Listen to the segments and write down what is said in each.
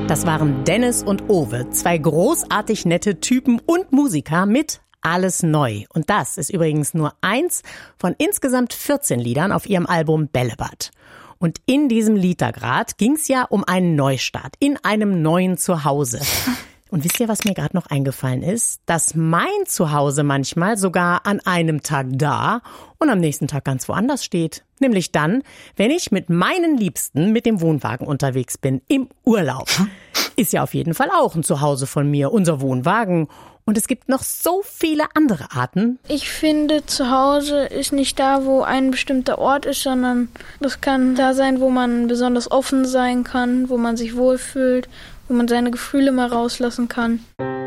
Das waren Dennis und Owe, zwei großartig nette Typen und Musiker mit Alles neu. Und das ist übrigens nur eins von insgesamt 14 Liedern auf ihrem Album Bällebad. Und in diesem Lied da grad ging's ja um einen Neustart in einem neuen Zuhause. Und wisst ihr, was mir gerade noch eingefallen ist? Dass mein Zuhause manchmal sogar an einem Tag da und am nächsten Tag ganz woanders steht. Nämlich dann, wenn ich mit meinen Liebsten mit dem Wohnwagen unterwegs bin, im Urlaub. Ist ja auf jeden Fall auch ein Zuhause von mir, unser Wohnwagen. Und es gibt noch so viele andere Arten. Ich finde, Zuhause ist nicht da, wo ein bestimmter Ort ist, sondern das kann da sein, wo man besonders offen sein kann, wo man sich wohlfühlt, wo man seine Gefühle mal rauslassen kann.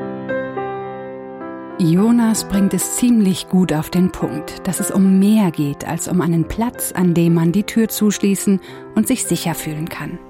Jonas bringt es ziemlich gut auf den Punkt, dass es um mehr geht als um einen Platz, an dem man die Tür zuschließen und sich sicher fühlen kann.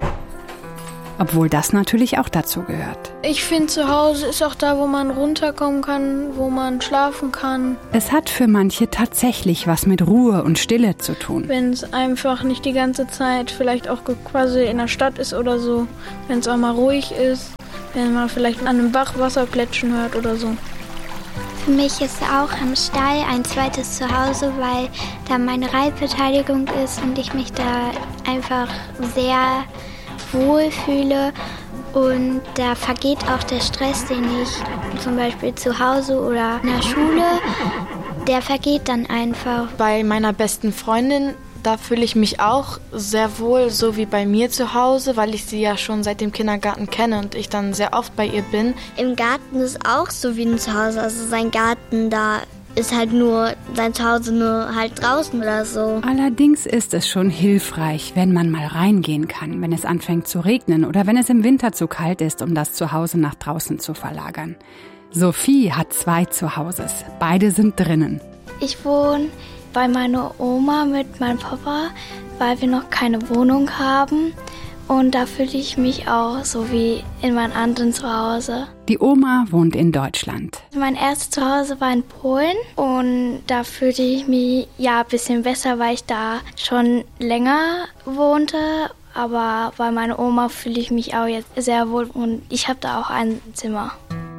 Obwohl das natürlich auch dazu gehört. Ich finde, zu Hause ist auch da, wo man runterkommen kann, wo man schlafen kann. Es hat für manche tatsächlich was mit Ruhe und Stille zu tun. Wenn es einfach nicht die ganze Zeit vielleicht auch quasi in der Stadt ist oder so. Wenn es auch mal ruhig ist. Wenn man vielleicht an einem Bach Wasser plätschern hört oder so. Für mich ist auch am Stall ein zweites Zuhause, weil da meine Reitbeteiligung ist und ich mich da einfach sehr wohlfühle und da vergeht auch der Stress, den ich zum Beispiel zu Hause oder in der Schule, der vergeht dann einfach. Bei meiner besten Freundin, da fühle ich mich auch sehr wohl, so wie bei mir zu Hause, weil ich sie ja schon seit dem Kindergarten kenne und ich dann sehr oft bei ihr bin. Im Garten ist auch so wie ein Zuhause, also sein Garten, da ist halt nur sein Zuhause nur halt draußen oder so. Allerdings ist es schon hilfreich, wenn man mal reingehen kann, wenn es anfängt zu regnen oder wenn es im Winter zu kalt ist, um das Zuhause nach draußen zu verlagern. Sophie hat 2 Zuhauses. Beide sind drinnen. Ich wohne bei meiner Oma mit meinem Papa, weil wir noch keine Wohnung haben. Und da fühle ich mich auch so wie in meinem anderen Zuhause. Die Oma wohnt in Deutschland. Mein erstes Zuhause war in Polen und da fühlte ich mich ja ein bisschen besser, weil ich da schon länger wohnte. Aber bei meiner Oma fühle ich mich auch jetzt sehr wohl und ich habe da auch ein Zimmer.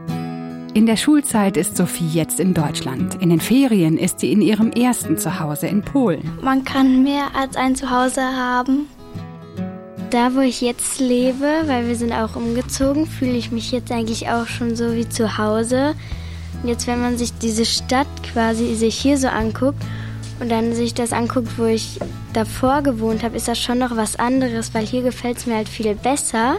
In der Schulzeit ist Sophie jetzt in Deutschland. In den Ferien ist sie in ihrem ersten Zuhause in Polen. Man kann mehr als ein Zuhause haben. Da, wo ich jetzt lebe, weil wir sind auch umgezogen, fühle ich mich jetzt eigentlich auch schon so wie zu Hause. Und jetzt, wenn man sich diese Stadt quasi sich hier so anguckt und dann sich das anguckt, wo ich davor gewohnt habe, ist das schon noch was anderes, weil hier gefällt es mir halt viel besser.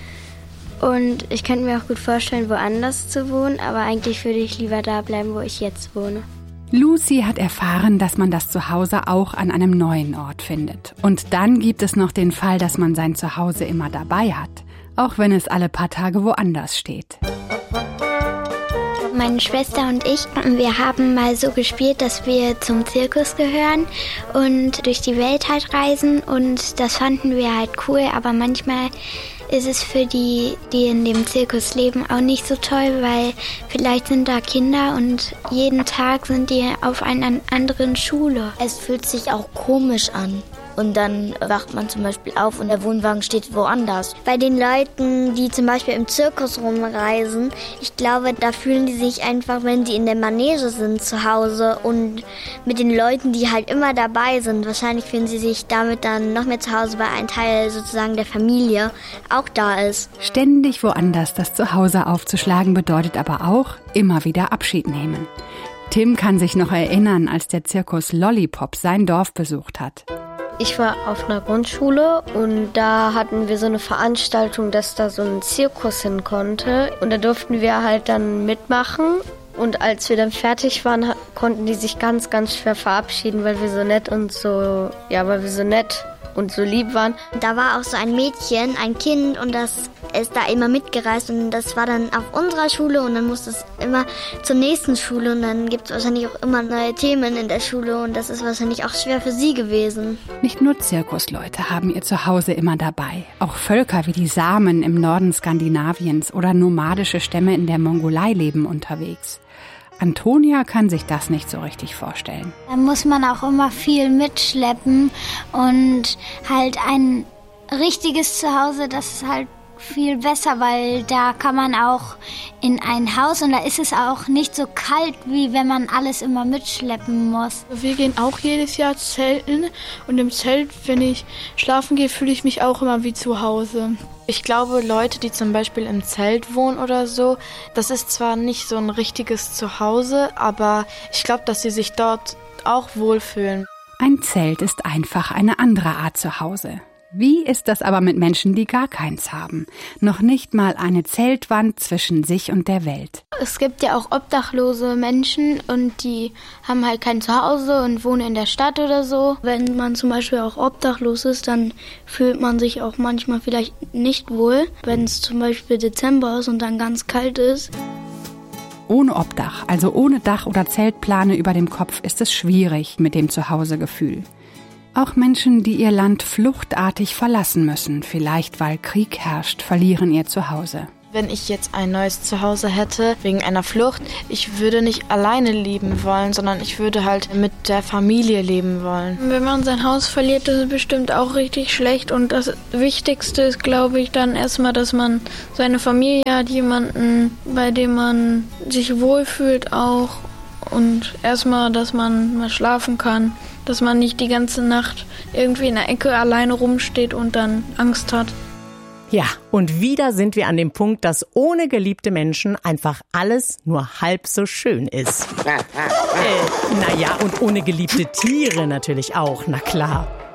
Und ich könnte mir auch gut vorstellen, woanders zu wohnen, aber eigentlich würde ich lieber da bleiben, wo ich jetzt wohne. Lucy hat erfahren, dass man das Zuhause auch an einem neuen Ort findet. Und dann gibt es noch den Fall, dass man sein Zuhause immer dabei hat, auch wenn es alle paar Tage woanders steht. Meine Schwester und ich, wir haben mal so gespielt, dass wir zum Zirkus gehören und durch die Welt halt reisen und das fanden wir halt cool, aber manchmal ist es für die in dem Zirkus leben, auch nicht so toll, weil vielleicht sind da Kinder und jeden Tag sind die auf einer anderen Schule. Es fühlt sich auch komisch an. Und dann wacht man zum Beispiel auf und der Wohnwagen steht woanders. Bei den Leuten, die zum Beispiel im Zirkus rumreisen, ich glaube, da fühlen die sich einfach, wenn sie in der Manege sind, zu Hause. Und mit den Leuten, die halt immer dabei sind, wahrscheinlich fühlen sie sich damit dann noch mehr zu Hause, weil ein Teil sozusagen der Familie auch da ist. Ständig woanders das Zuhause aufzuschlagen bedeutet aber auch immer wieder Abschied nehmen. Tim kann sich noch erinnern, als der Zirkus Lollipop sein Dorf besucht hat. Ich war auf einer Grundschule und da hatten wir so eine Veranstaltung, dass da so ein Zirkus hin konnte. Und da durften wir halt dann mitmachen. Und als wir dann fertig waren, konnten die sich ganz, ganz schwer verabschieden, weil wir so nett und so, ja, weil wir so nett und so lieb waren. Da war auch so ein Mädchen, ein Kind und das ist da immer mitgereist und das war dann auf unserer Schule und dann musste es immer zur nächsten Schule und dann gibt es wahrscheinlich auch immer neue Themen in der Schule und das ist wahrscheinlich auch schwer für sie gewesen. Nicht nur Zirkusleute haben ihr Zuhause immer dabei. Auch Völker wie die Samen im Norden Skandinaviens oder nomadische Stämme in der Mongolei leben unterwegs. Antonia kann sich das nicht so richtig vorstellen. Da muss man auch immer viel mitschleppen und halt ein richtiges Zuhause, das ist halt viel besser, weil da kann man auch in ein Haus und da ist es auch nicht so kalt, wie wenn man alles immer mitschleppen muss. Wir gehen auch jedes Jahr zelten und im Zelt, wenn ich schlafen gehe, fühle ich mich auch immer wie zu Hause. Ich glaube, Leute, die zum Beispiel im Zelt wohnen oder so, das ist zwar nicht so ein richtiges Zuhause, aber ich glaube, dass sie sich dort auch wohlfühlen. Ein Zelt ist einfach eine andere Art Zuhause. Wie ist das aber mit Menschen, die gar keins haben? Noch nicht mal eine Zeltwand zwischen sich und der Welt. Es gibt ja auch obdachlose Menschen und die haben halt kein Zuhause und wohnen in der Stadt oder so. Wenn man zum Beispiel auch obdachlos ist, dann fühlt man sich auch manchmal vielleicht nicht wohl, wenn es zum Beispiel Dezember ist und dann ganz kalt ist. Ohne Obdach, also ohne Dach oder Zeltplane über dem Kopf, ist es schwierig mit dem Zuhausegefühl. Auch Menschen, die ihr Land fluchtartig verlassen müssen, vielleicht weil Krieg herrscht, verlieren ihr Zuhause. Wenn ich jetzt ein neues Zuhause hätte, wegen einer Flucht, ich würde nicht alleine leben wollen, sondern ich würde halt mit der Familie leben wollen. Wenn man sein Haus verliert, ist es bestimmt auch richtig schlecht. Und das Wichtigste ist, glaube ich, dann erstmal, dass man seine Familie hat, jemanden, bei dem man sich wohlfühlt auch. Und erstmal, dass man mal schlafen kann, dass man nicht die ganze Nacht irgendwie in der Ecke alleine rumsteht und dann Angst hat. Ja, und wieder sind wir an dem Punkt, dass ohne geliebte Menschen einfach alles nur halb so schön ist. Naja, und ohne geliebte Tiere natürlich auch, na klar.